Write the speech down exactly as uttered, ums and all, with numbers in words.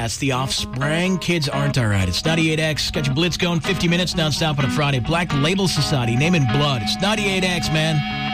That's The Offspring. Kids Aren't Alright. It's ninety-eight X. Got your Blitz going. fifty minutes nonstop on a Friday. Black Label Society. Name in blood. It's ninety-eight X, man.